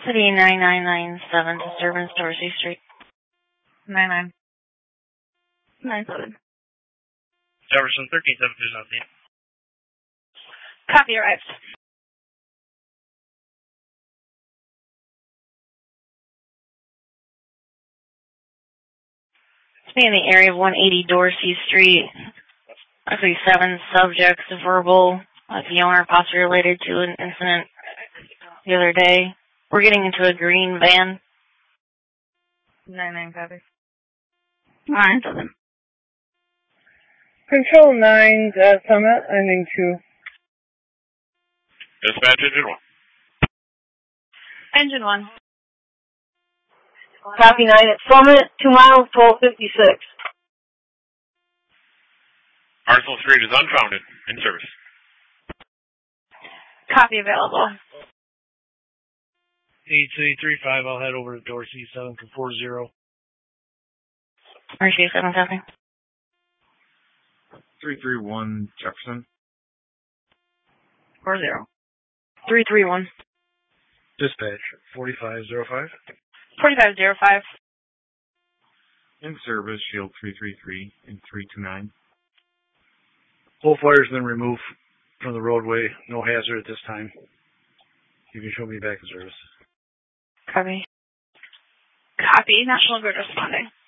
City 9997, disturbance, Dorsey Street. 9997. Jefferson 13-7, Copy, arrived. It's me in the area of 180 Dorsey Street. Actually, 7 subjects, verbal, the owner possibly related to an incident the other day. We're getting into a green van. 99 copy. 97. Control 9, Summit, ending 2. Dispatch engine 1. Engine 1. Copy 9 at Summit, 2 miles, 1256. Arsenal Street is unfounded. In service. Copy available. 8335, I'll head over to Dorsey, 740. RC 7 copy. 331 Jefferson. 40. 331. Dispatch, 4505. 4505. In service, Shield 333 and 329. Whole fire's been removed from the roadway. No hazard at this time. You can show me back in service. Copy. Copy. National Grid responding.